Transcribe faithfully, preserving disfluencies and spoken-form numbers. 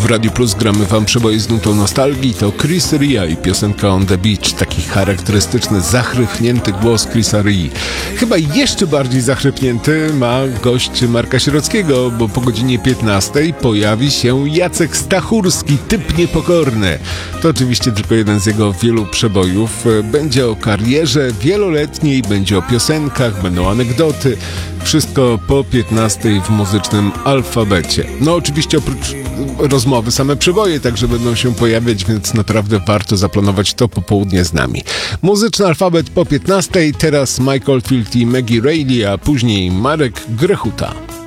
Radiu Plus gramy wam przeboje z nutą nostalgii. To Chris Ria i piosenka On The Beach. Taki charakterystyczny, zachrypnięty głos Chrisa Rii. Chyba jeszcze bardziej zachrypnięty ma gość Marka Sierockiego, bo po godzinie piętnastej pojawi się Jacek Stachurski, typ niepokorny. To oczywiście tylko jeden z jego wielu przebojów. Będzie o karierze wieloletniej, będzie o piosenkach, będą anegdoty. Wszystko po piętnastej w muzycznym alfabecie. No oczywiście oprócz rozmowy same przeboje także będą się pojawiać, więc naprawdę warto zaplanować to popołudnie z nami. Muzyczny alfabet po piętnastej, teraz Mike Oldfield i Maggie Reilly, a później Marek Grechuta.